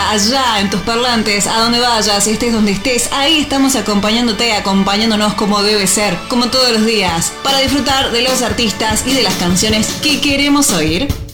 casa, allá, en tus parlantes, a donde vayas, estés donde estés, ahí estamos acompañándote, acompañándonos como debe ser, como todos los días, para disfrutar de los artistas y de las canciones que queremos oír.